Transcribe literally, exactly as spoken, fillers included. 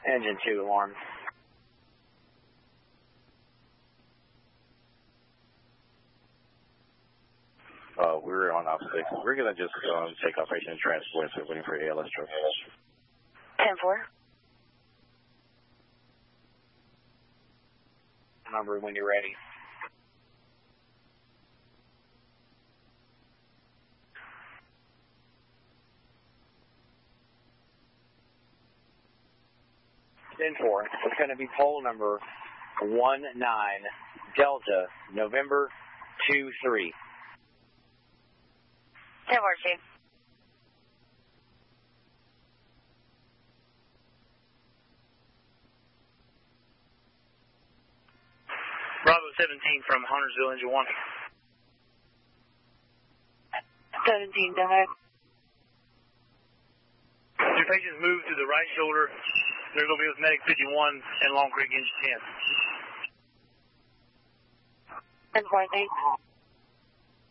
Engine two alarm. Uh, we're on op six. We're going to just um, take operation and transport, so we're waiting for A L S truck. ten four. Number when you're ready. ten four. It's going to be poll number one nine Delta November two three. ten four, Chief. Bravo seventeen from Huntersville, engine one. seventeen, go ahead. Two patients move to the right shoulder. They're going to be with Medic fifty-one and Long Creek, engine ten. ten four, thanks.